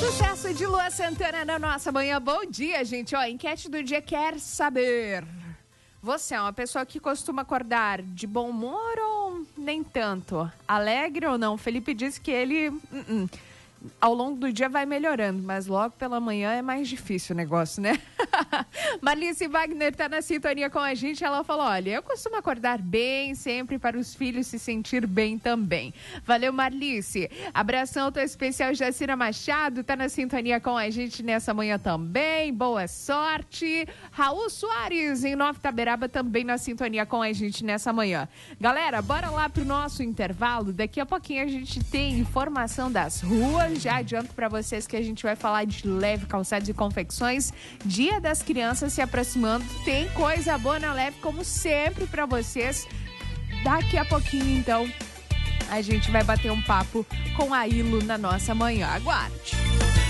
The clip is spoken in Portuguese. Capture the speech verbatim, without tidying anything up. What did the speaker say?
Sucesso de Lua Santana na nossa manhã. Bom dia, gente. Ó, a enquete do dia quer saber: você é uma pessoa que costuma acordar de bom humor ou nem tanto? Alegre ou não? Felipe disse que ele uh -uh, ao longo do dia vai melhorando, mas logo pela manhã é mais difícil o negócio, né? Marlice Wagner tá na sintonia com a gente. Ela falou: olha, eu costumo acordar bem sempre para os filhos se sentir bem também. Valeu, Marlice. Abração, tô especial. Jacira Machado tá na sintonia com a gente nessa manhã também. Boa sorte. Raul Soares em Nova Itaberaba também na sintonia com a gente nessa manhã. Galera, bora lá pro nosso intervalo. Daqui a pouquinho a gente tem informação das ruas. Já adianto para vocês que a gente vai falar de Leve Calçados e Confecções. Dia das Crianças se aproximando. Tem coisa boa na Leve, como sempre, para vocês. Daqui a pouquinho, então, a gente vai bater um papo com a Ilo na nossa manhã. Aguarde!